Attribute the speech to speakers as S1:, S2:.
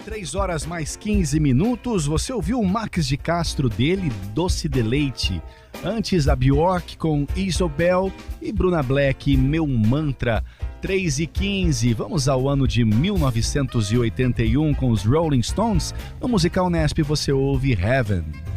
S1: 3 horas mais 15 minutos, você ouviu o Max de Castro dele, Doce de Leite. Antes a Bjork com Isobel e Bruna Black, Meu Mantra. 3h15, vamos ao ano de 1981 com os Rolling Stones. No Musical Nesp você ouve Heaven.